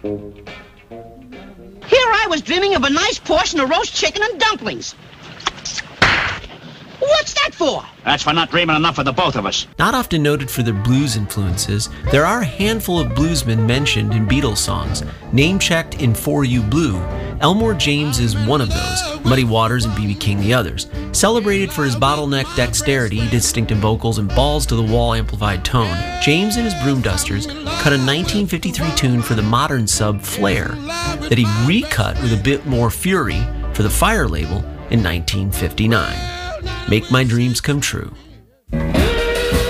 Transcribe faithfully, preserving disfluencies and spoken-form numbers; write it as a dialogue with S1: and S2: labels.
S1: Here I was dreaming of a nice portion of roast chicken and dumplings. What's that for?
S2: That's for not dreaming enough for the both of us.
S3: Not often noted for their blues influences, there are a handful of bluesmen mentioned in Beatles songs. Name-checked in For You Blue, Elmore James is one of those, Muddy Waters and B B King the others. Celebrated for his bottleneck dexterity, distinctive vocals, and balls-to-the-wall amplified tone, James and his Broom Dusters cut a nineteen fifty-three tune for the modern sub Flair that he recut with a bit more fury for the Fire label in nineteen fifty-nine. Make My Dreams Come True.